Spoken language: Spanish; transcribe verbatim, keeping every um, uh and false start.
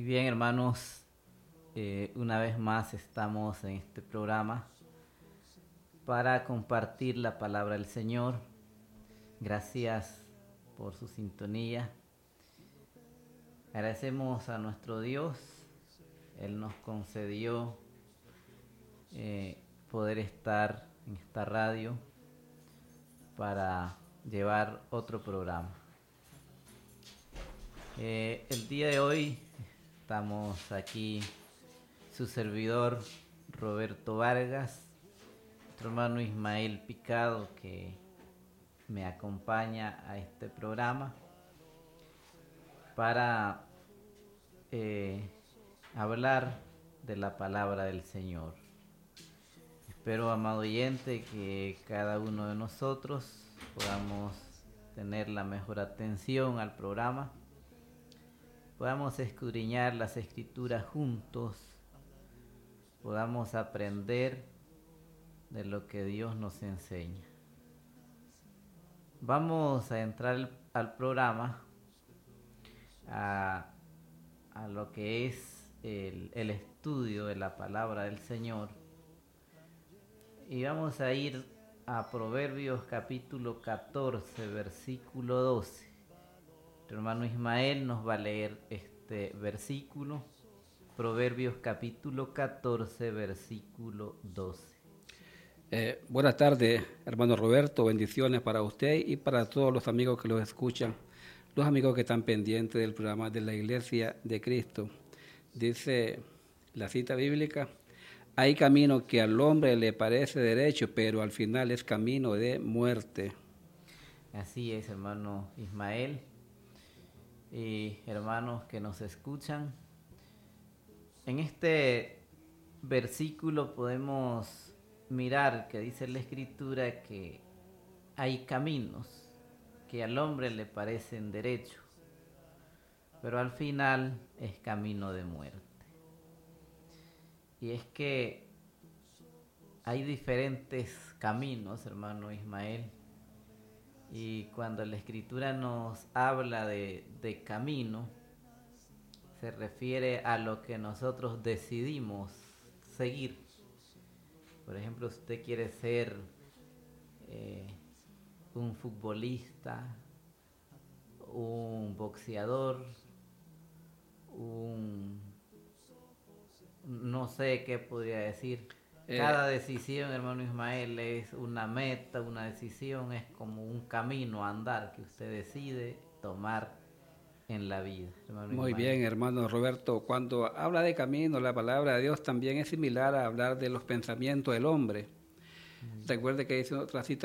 bien, hermanos, eh, una vez más estamos en este programa para compartir la palabra del Señor. Gracias por su sintonía. Agradecemos a nuestro Dios. Él nos concedió eh, poder estar en esta radio para llevar otro programa. Eh, el día de hoy estamos aquí, su servidor Roberto Vargas, nuestro hermano Ismael Picado, que me acompaña a este programa para eh, hablar de la palabra del Señor. Espero, amado oyente, que cada uno de nosotros podamos tener la mejor atención al programa, podamos escudriñar las Escrituras juntos, podamos aprender de lo que Dios nos enseña. Vamos a entrar al programa, a, a lo que es el, el estudio de la palabra del Señor, y vamos a ir a Proverbios capítulo catorce, versículo doce. Nuestro hermano Ismael nos va a leer este versículo, Proverbios capítulo catorce, versículo doce. Eh, buenas tardes, hermano Roberto, bendiciones para usted y para todos los amigos que los escuchan, los amigos que están pendientes del programa de la Iglesia de Cristo. Dice la cita bíblica: hay camino que al hombre le parece derecho, pero al final es camino de muerte. Así es, hermano Ismael y hermanos que nos escuchan. En este versículo podemos mirar que dice la Escritura que hay caminos que al hombre le parecen derechos, pero al final es camino de muerte. Y es que hay diferentes caminos, hermano Ismael, y cuando la Escritura nos habla de, de camino, se refiere a lo que nosotros decidimos seguir. Por ejemplo, si usted quiere ser eh, un futbolista, un boxeador, un... no sé qué podría decir. Cada eh, decisión, hermano Ismael, es una meta, una decisión, es como un camino a andar que usted decide tomar en la vida. Muy bien, hermano Roberto. Cuando habla de camino, la palabra de Dios también es similar a hablar de los pensamientos del hombre. Mm. Recuerde que dice otra cita